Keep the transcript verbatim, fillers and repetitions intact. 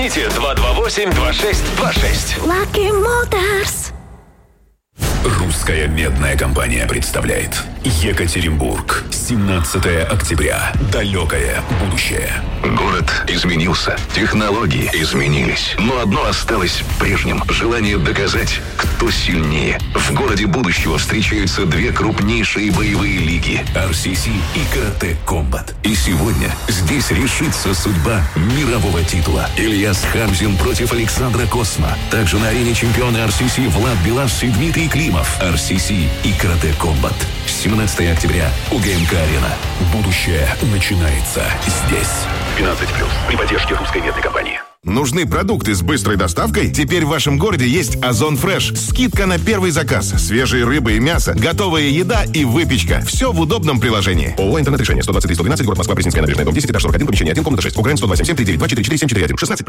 Звоните два два восемь два шесть два шесть. Lucky Motors. Русская медная компания представляет Екатеринбург. семнадцатое октября. Далекое будущее. Город изменился, технологии изменились, но одно осталось прежним – желание доказать, кто сильнее. В городе будущего встречаются две крупнейшие боевые лиги – ар си си и Карате Комбат. И сегодня здесь решится судьба мирового титула. Ильяс Хамзин против Александра Косма. Также на арене чемпионы ар си си Влад Белаш и Дмитрий Климов. ар си си и Карате Комбат. семнадцатое октября. УГМК-арена. Будущее начинается здесь. двенадцать плюс. При поддержке русской медной компании. Нужны продукты с быстрой доставкой? Теперь в вашем городе есть Озон Фреш. Скидка на первый заказ. Свежие рыбы и мясо, готовая еда и выпечка. Все в удобном приложении. ООО «Интернет-решение». сто двадцать три сто двенадцать, город Москва, Пресненская набережная, дом десять, этаж сорок один, помещение один, комната шесть. Украин сто два семь семь три девять два четыре четыре семь четыре один. шестнадцать плюс.